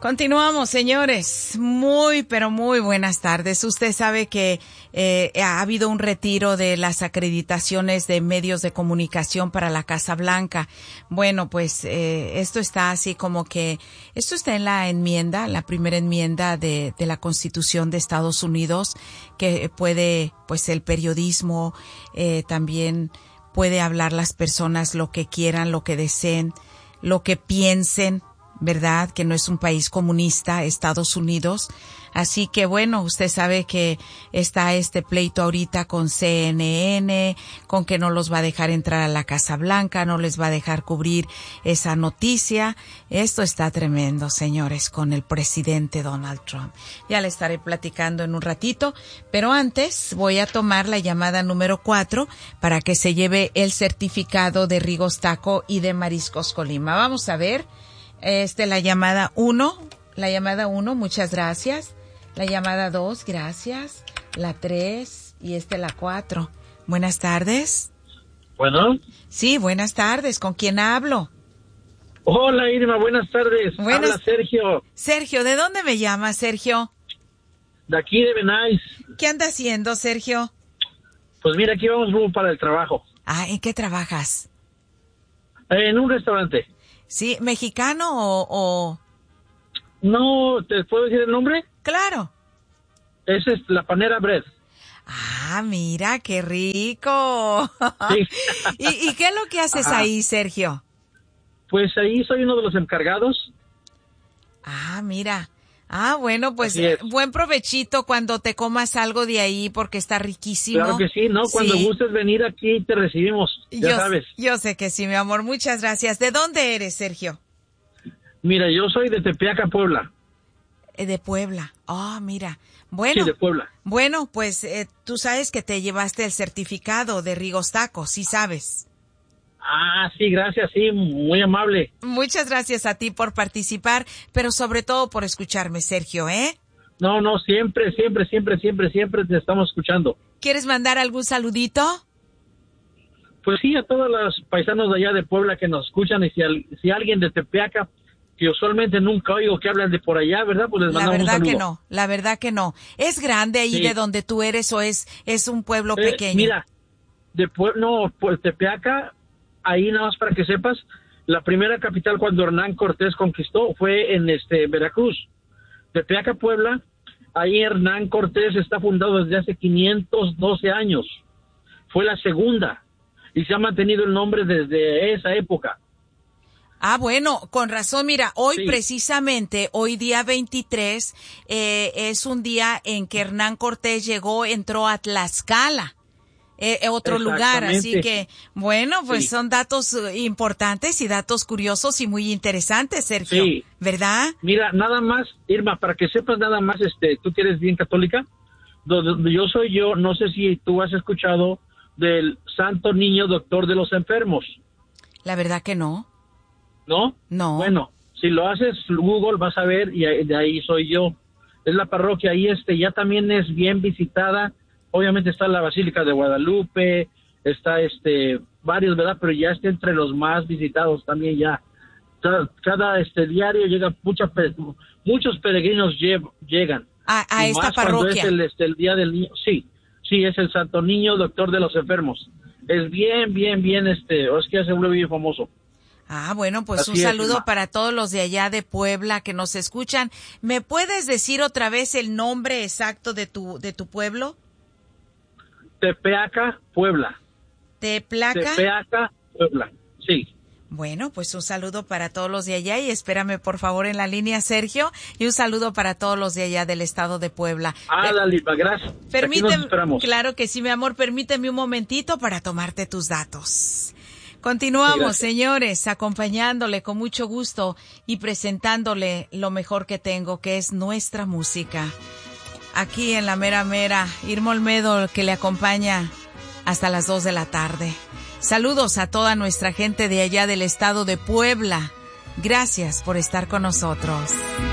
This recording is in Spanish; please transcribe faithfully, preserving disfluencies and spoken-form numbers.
Continuamos, señores. Muy, pero muy buenas tardes. Usted sabe que eh, ha habido un retiro de las acreditaciones de medios de comunicación para la Casa Blanca. Bueno, pues eh, esto está así como que, esto está en la enmienda, la primera enmienda de, de la Constitución de Estados Unidos, que puede, pues el periodismo eh, también puede hablar las personas lo que quieran, lo que deseen, lo que piensen, ¿verdad? Que no es un país comunista, Estados Unidos. Así que bueno, usted sabe que está este pleito ahorita con C N N, con que no los va a dejar entrar a la Casa Blanca, no les va a dejar cubrir esa noticia. Esto está tremendo, señores, con el presidente Donald Trump. Ya le estaré platicando en un ratito, pero antes voy a tomar la llamada número cuatro para que se lleve el certificado de Rigos Taco y de Mariscos Colima. Vamos a ver. Este, la llamada uno, la llamada uno, muchas gracias. La llamada dos, gracias. La tres y este la cuatro. Buenas tardes. Bueno. Sí, buenas tardes. ¿Con quién hablo? Hola, Irma, buenas tardes. Buenas... Habla Sergio. Sergio, ¿de dónde me llamas, Sergio? De aquí de Benais. ¿Qué anda haciendo, Sergio? Pues mira, aquí vamos rumbo para el trabajo. Ah, ¿en qué trabajas? En un restaurante. Sí, ¿mexicano o, o...? No, ¿te puedo decir el nombre? Claro. Esa es La Panera Bread. Ah, mira, qué rico. Sí. ¿Y, ¿Y qué es lo que haces Ajá. ahí, Sergio? Pues ahí soy uno de los encargados. Ah, mira. Ah, bueno, pues buen provechito cuando te comas algo de ahí porque está riquísimo. Claro que sí, ¿no? Cuando sí. gustes venir aquí te recibimos, ya yo, sabes. Yo sé que sí, mi amor. Muchas gracias. ¿De dónde eres, Sergio? Mira, yo soy de Tepeaca, Puebla. Eh, de Puebla. Ah, oh, mira. Bueno. Sí, de Puebla. Bueno, pues eh, tú sabes que te llevaste el certificado de Rigos Taco, sí sabes. Ah, sí, gracias, sí, muy amable. Muchas gracias a ti por participar, pero sobre todo por escucharme, Sergio, ¿eh? No, no, siempre, siempre, siempre, siempre, siempre te estamos escuchando. ¿Quieres mandar algún saludito? Pues sí, a todos los paisanos de allá de Puebla que nos escuchan, y si, al, si alguien de Tepeaca, que usualmente nunca oigo que hablan de por allá, ¿verdad? Pues les mandamos un saludo. La verdad que no, la verdad que no. ¿Es grande ahí sí. de donde tú eres o es, es un pueblo eh, pequeño? Mira, de Puebla, no, pues Tepeaca... Ahí nada más para que sepas, la primera capital cuando Hernán Cortés conquistó fue en este Veracruz. Tepeaca, Puebla, ahí Hernán Cortés está fundado desde hace quinientos doce años. Fue la segunda y se ha mantenido el nombre desde esa época. Ah, bueno, con razón, mira, hoy sí. precisamente, hoy día veintitrés, eh, es un día en que Hernán Cortés llegó, entró a Tlaxcala. Eh, otro lugar, así que bueno, pues sí. son datos importantes y datos curiosos y muy interesantes, Sergio, sí. ¿verdad? Mira, nada más, Irma, para que sepas nada más, este, tú que eres bien católica, donde yo soy yo, no sé si tú has escuchado del Santo Niño Doctor de los Enfermos. La verdad que no. ¿No? No. Bueno, si lo haces Google vas a ver y de ahí soy yo. Es la parroquia ahí, este, ya también es bien visitada. Obviamente está la Basílica de Guadalupe, está este varios, ¿verdad? Pero ya está entre los más visitados también ya. Cada, cada este diario llega mucha, muchos peregrinos lle- llegan. A, a esta más parroquia. Cuando es el, este, el Día del Niño, sí, sí, es el Santo Niño Doctor de los Enfermos. Es bien, bien, bien, este, es que ya se vuelve bien famoso. Ah, bueno, pues Así un saludo es, para todos los de allá de Puebla que nos escuchan. ¿Me puedes decir otra vez el nombre exacto de tu, de tu pueblo? Tepeaca, Puebla. ¿Teplaca? Tepeaca, Puebla, sí. Bueno, pues un saludo para todos los de allá y espérame por favor en la línea, Sergio, y un saludo para todos los de allá del estado de Puebla. Ah, Per- Dalipa, gracias. Permíteme, claro que sí, mi amor, permíteme un momentito para tomarte tus datos. Continuamos, sí, señores, acompañándole con mucho gusto y presentándole lo mejor que tengo, que es nuestra música. Aquí en la mera mera, Irma Olmedo, que le acompaña hasta las dos de la tarde. Saludos a toda nuestra gente de allá del estado de Puebla. Gracias por estar con nosotros.